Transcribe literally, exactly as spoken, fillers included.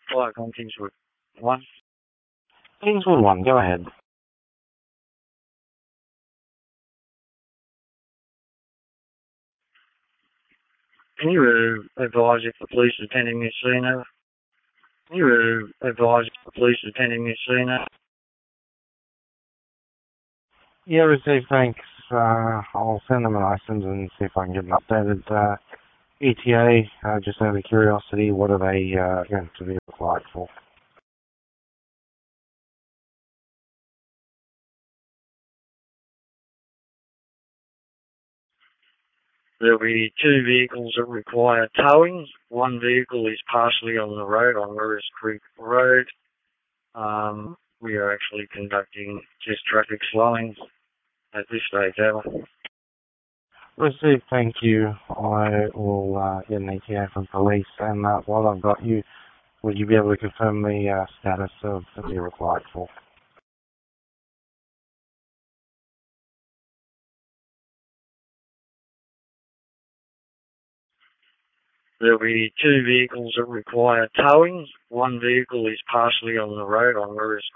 Flight on Kingswood. One. Kingswood one, go ahead. Can you uh, advise if the police are attending this scene over? Can you uh, advise if the police are attending this scene over? Yeah, received, thanks. Uh, I'll send them a license and see if I can get an updated uh, E T A. Uh, just out of curiosity, what are they uh, going to be applied for? There'll be two vehicles that require towing. One vehicle is partially on the road, on Lewis Creek Road. Um, we are actually conducting test traffic slowing at this stage, over. Received, thank you. I will uh, get an E T A from police, and uh, while I've got you, would you be able to confirm the uh, status of the you're required for? There'll be two vehicles that require towing. One vehicle is partially on the road, on Lewis